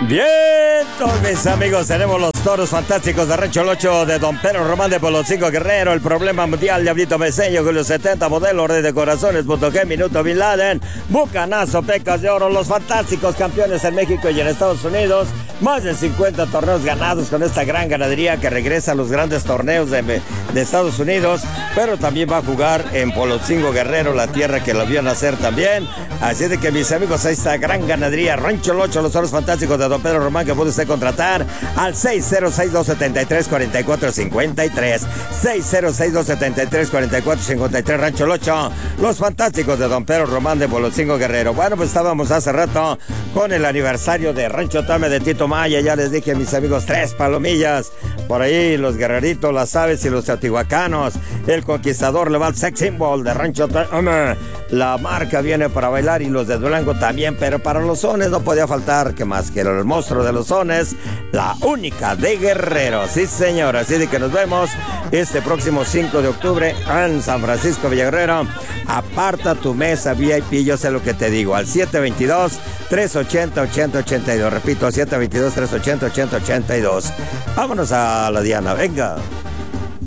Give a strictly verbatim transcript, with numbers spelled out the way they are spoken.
Bien, todos mis amigos, tenemos los toros fantásticos de Rancho El Ocho de Don Pedro Román de Polocico Guerrero, el problema mundial, Diablito Meseño, Julio setenta, Modelo, Rey de Corazones, Punto G, Minuto Bin Laden, Bucanazo, Pecas de Oro, los fantásticos campeones en México y en Estados Unidos, más de cincuenta torneos ganados con esta gran ganadería que regresa a los grandes torneos de, de Estados Unidos, pero también va a jugar en Polocico Guerrero, la tierra que lo vio nacer también. Así de que mis amigos, ahí está gran ganadería, Rancho El Ocho, los toros fantásticos de Don Pedro Román, que puede usted contratar al seis cero seis, dos siete tres, cuatro cuatro cinco tres, seis cero seis, dos siete tres, cuatro cuatro cinco tres, Rancho El Ocho, los fantásticos de Don Pedro Román de Polocico Guerrero. Bueno, pues estábamos hace rato con el aniversario de Rancho Tame de Tito Maya, ya les dije, mis amigos, tres palomillas, por ahí los guerreritos, las aves y los teotihuacanos, el conquistador le va al sex symbol de Rancho Tame, la marca viene para bailar y los de Durango también, pero para los sones no podía faltar que más que el monstruo de los sones, la única de Guerrero, sí señor. Así de que nos vemos este próximo cinco de octubre en San Francisco Villaguerrero. Aparta tu mesa V I P, yo sé lo que te digo, al siete dos dos, tres ocho cero, ocho cero ocho dos, repito, siete dos dos, tres ocho cero, ocho cero ocho dos. Vámonos a la Diana, venga.